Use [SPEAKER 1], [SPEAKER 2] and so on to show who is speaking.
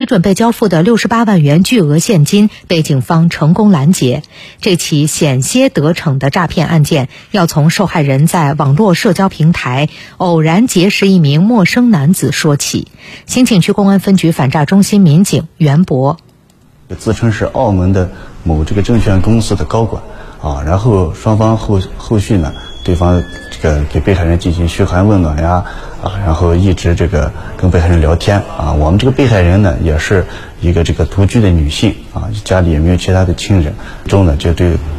[SPEAKER 1] 准备交付的68万元巨额现金被警方成功拦截。这起险些得逞的诈骗案件要从受害人在网络社交平台偶然结识一名陌生男子说起。新景区公安分局反诈中心民警袁博，
[SPEAKER 2] 自称是澳门的某这个证券公司的高管然后双方后续呢，对方这个给被害人进行嘘寒问暖呀然后一直这个跟被害人聊天我们这个被害人呢也是一个这个独居的女性家里也没有其他的亲人，中呢就对